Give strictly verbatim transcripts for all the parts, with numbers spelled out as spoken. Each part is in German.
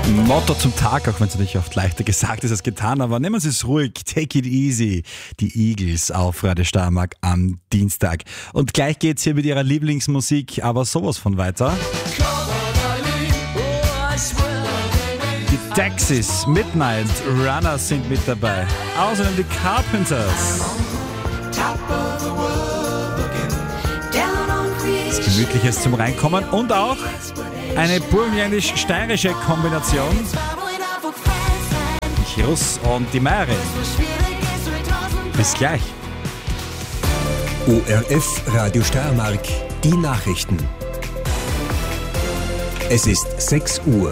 Motto zum Tag, auch wenn es natürlich oft leichter gesagt ist als getan, aber nehmen Sie es ruhig, take it easy. Die Eagles auf Radio Steiermark am Dienstag. Und gleich geht's hier mit Ihrer Lieblingsmusik, aber sowas von weiter. Die Taxis, Midnight Runners sind mit dabei. Außerdem die Carpenters. Das Gemütliches zum Reinkommen und auch eine burgenländisch-steirische Kombination. Die Russ und die Mare. Bis gleich. O R F Radio Steiermark, die Nachrichten. Es ist sechs Uhr.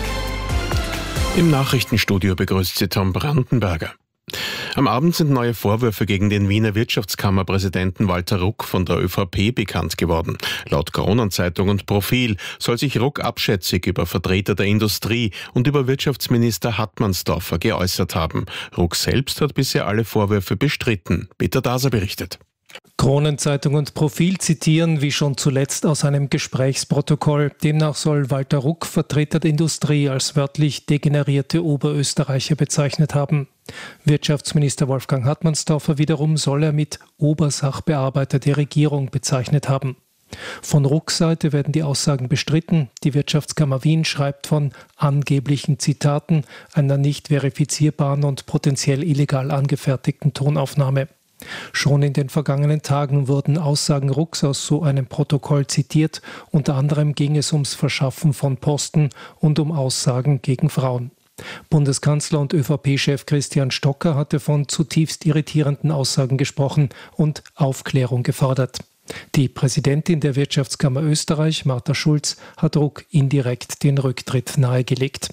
Im Nachrichtenstudio begrüßt sie Tom Brandenberger. Am Abend sind neue Vorwürfe gegen den Wiener Wirtschaftskammerpräsidenten Walter Ruck von der ÖVP bekannt geworden. Laut Kronenzeitung und Profil soll sich Ruck abschätzig über Vertreter der Industrie und über Wirtschaftsminister Hartmannsdorfer geäußert haben. Ruck selbst hat bisher alle Vorwürfe bestritten. Peter Daser berichtet. Kronenzeitung und Profil zitieren wie schon zuletzt aus einem Gesprächsprotokoll. Demnach soll Walter Ruck Vertreter der Industrie als wörtlich degenerierte Oberösterreicher bezeichnet haben. Wirtschaftsminister Wolfgang Hartmannsdorfer wiederum soll er mit Obersachbearbeiter der Regierung bezeichnet haben. Von Rucks Seite werden die Aussagen bestritten. Die Wirtschaftskammer Wien schreibt von angeblichen Zitaten, einer nicht verifizierbaren und potenziell illegal angefertigten Tonaufnahme. Schon in den vergangenen Tagen wurden Aussagen Rucks aus so einem Protokoll zitiert. Unter anderem ging es ums Verschaffen von Posten und um Aussagen gegen Frauen. Bundeskanzler und ÖVP-Chef Christian Stocker hatte von zutiefst irritierenden Aussagen gesprochen und Aufklärung gefordert. Die Präsidentin der Wirtschaftskammer Österreich, Martha Schulz, hat Ruck indirekt den Rücktritt nahegelegt.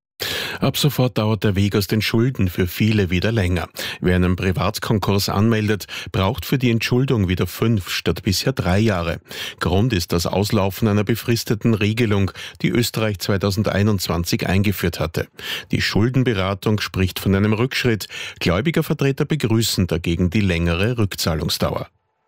Ab sofort dauert der Weg aus den Schulden für viele wieder länger. Wer einen Privatkonkurs anmeldet, braucht für die Entschuldung wieder fünf statt bisher drei Jahre. Grund ist das Auslaufen einer befristeten Regelung, die Österreich zweitausendeinundzwanzig eingeführt hatte. Die Schuldenberatung spricht von einem Rückschritt. Gläubigervertreter begrüßen dagegen die längere Rückzahlungsdauer.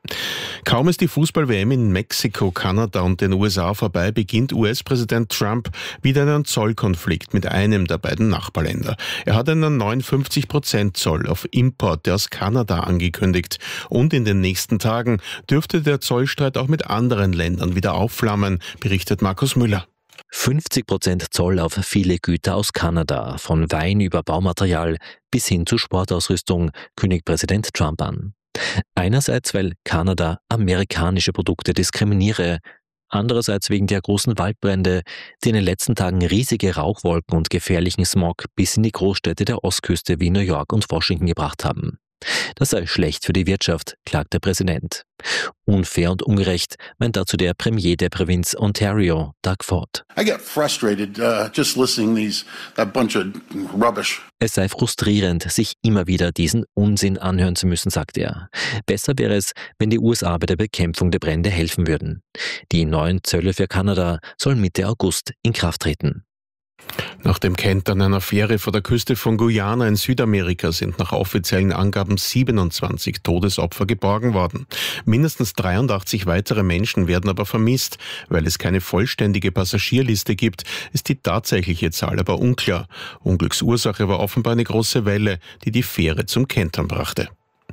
Kaum ist die Fußball-W M in Mexiko, Kanada und den U S A vorbei, beginnt U S-Präsident Trump wieder einen Zollkonflikt mit einem der beiden Nachbarländer. Er hat einen neunundfünfzig Prozent Zoll auf Importe aus Kanada angekündigt. Und in den nächsten Tagen dürfte der Zollstreit auch mit anderen Ländern wieder aufflammen, berichtet Markus Müller. fünfzig Prozent Zoll auf viele Güter aus Kanada, von Wein über Baumaterial bis hin zu Sportausrüstung, kündigt Präsident Trump an. Einerseits, weil Kanada amerikanische Produkte diskriminiere, andererseits wegen der großen Waldbrände, die in den letzten Tagen riesige Rauchwolken und gefährlichen Smog bis in die Großstädte der Ostküste wie New York und Washington gebracht haben. Das sei schlecht für die Wirtschaft, klagt der Präsident. Unfair und ungerecht, meint dazu der Premier der Provinz Ontario, Doug Ford. I get frustrated uh, just listening these that bunch of rubbish. Es sei frustrierend, sich immer wieder diesen Unsinn anhören zu müssen, sagt er. Besser wäre es, wenn die U S A bei der Bekämpfung der Brände helfen würden. Die neuen Zölle für Kanada sollen Mitte August in Kraft treten. Nach dem Kentern einer Fähre vor der Küste von Guyana in Südamerika sind nach offiziellen Angaben siebenundzwanzig Todesopfer geborgen worden. Mindestens dreiundachtzig weitere Menschen werden aber vermisst. Weil es keine vollständige Passagierliste gibt, ist die tatsächliche Zahl aber unklar. Unglücksursache war offenbar eine große Welle, die die Fähre zum Kentern brachte.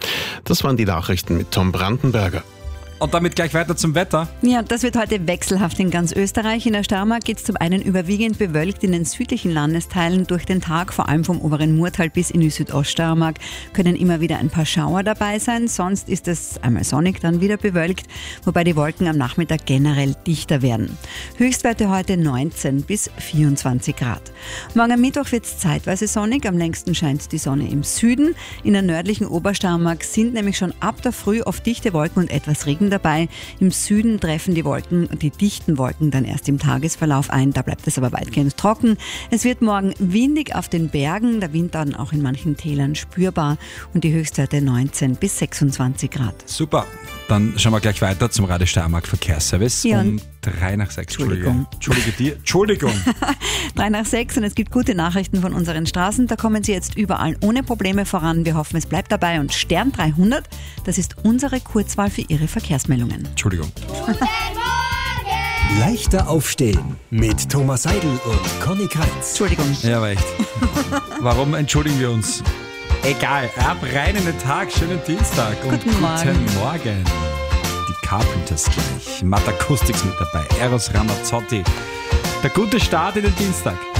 Das waren die Nachrichten mit Tom Brandenberger. Und damit gleich weiter zum Wetter. Ja, das wird heute wechselhaft in ganz Österreich. In der Steiermark geht es zum einen überwiegend bewölkt in den südlichen Landesteilen durch den Tag, vor allem vom oberen Murtal bis in die Südoststeiermark können immer wieder ein paar Schauer dabei sein. Sonst ist es einmal sonnig, dann wieder bewölkt, wobei die Wolken am Nachmittag generell dichter werden. Höchstwerte heute neunzehn bis vierundzwanzig Grad. Morgen am Mittwoch wird es zeitweise sonnig, am längsten scheint die Sonne im Süden. In der nördlichen Obersteiermark sind nämlich schon ab der Früh oft dichte Wolken und etwas Regen dabei. Im Süden treffen die Wolken, die dichten Wolken dann erst im Tagesverlauf ein. Da bleibt es aber weitgehend trocken. Es wird morgen windig auf den Bergen, der Wind dann auch in manchen Tälern spürbar und die Höchstwerte neunzehn bis sechsundzwanzig Grad. Super, dann schauen wir gleich weiter zum Radio Steiermark Verkehrsservice ja, um drei nach sechs. Entschuldigung. Entschuldige dir. Entschuldigung. drei nach sechs und es gibt gute Nachrichten von unseren Straßen. Da kommen sie jetzt überall ohne Probleme voran. Wir hoffen, es bleibt dabei und Stern dreihundert, das ist unsere Kurzwahl für Ihre Verkehrsmeldungen. Entschuldigung. Guten Morgen! Leichter aufstehen mit Thomas Seidel und Conny Kreitz. Entschuldigung. Ja, aber echt. Warum entschuldigen wir uns? Egal, ab rein in den Tag, schönen Dienstag und Guten Morgen. guten Morgen. Die Carpenters gleich, Matt Acoustics mit dabei, Eros Ramazzotti. Der gute Start in den Dienstag.